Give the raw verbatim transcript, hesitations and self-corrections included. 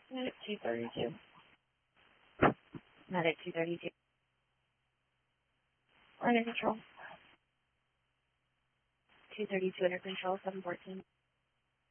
Medic two thirty-two. Medic two thirty-two. Under control. two thirty-two under control, seven fourteen.